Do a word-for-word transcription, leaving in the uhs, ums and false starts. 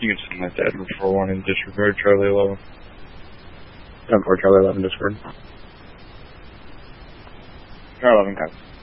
You can send that to Edward four one and disregard Charlie eleven. ten four Charlie eleven discord. Charlie eleven comes.